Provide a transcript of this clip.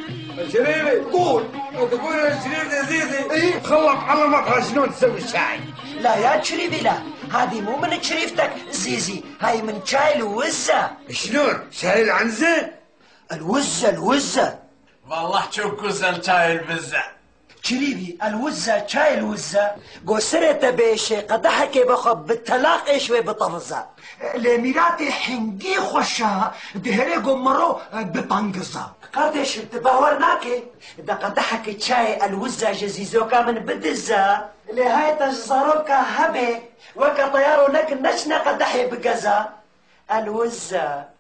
شريفي قول. تقول يا شريف يا زيزي ايه؟ خلص علمك شلون تسوي الشاي. لا يا شريفي لا، هذه مو من شريفتك زيزي، هاي من شاي الوزة. شلون؟ شاي العنزة؟ الوزة والله تشوف كوزن شاي البزة. شريفي الوزة شاي الوزة قوسرة بيشي قدحك بخب بالتلاق شوي بطفزة لميراتي حنجي خوشها دهري قمرو ببانقزة قدش بتباورناكي دا قدحك شاي الوزة جزيزوكا من بدزة لهاي تجزروكا هبي وكا طيارو لك نشنا قدحي بقزة الوزة